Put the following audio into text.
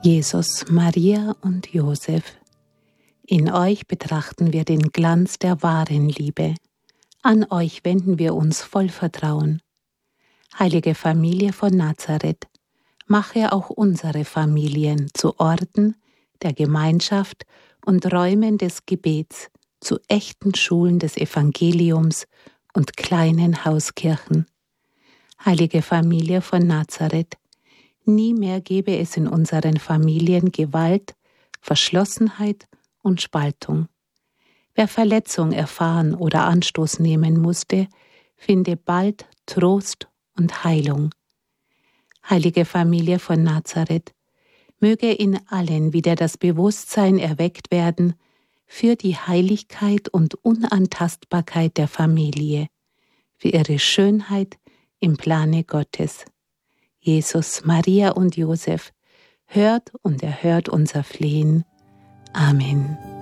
Jesus, Maria und Josef. In euch betrachten wir den Glanz der wahren Liebe. An euch wenden wir uns voll Vertrauen. Heilige Familie von Nazareth, mache auch unsere Familien zu Orten der Gemeinschaft und Räumen des Gebets, zu echten Schulen des Evangeliums und kleinen Hauskirchen. Heilige Familie von Nazareth, nie mehr gebe es in unseren Familien Gewalt, Verschlossenheit und Spaltung. Wer Verletzung erfahren oder Anstoß nehmen musste, finde bald Trost und Heilung. Heilige Familie von Nazareth, möge in allen wieder das Bewusstsein erweckt werden für die Heiligkeit und Unantastbarkeit der Familie, für ihre Schönheit im Plane Gottes. Jesus, Maria und Josef, hört und erhört unser Flehen. Amen.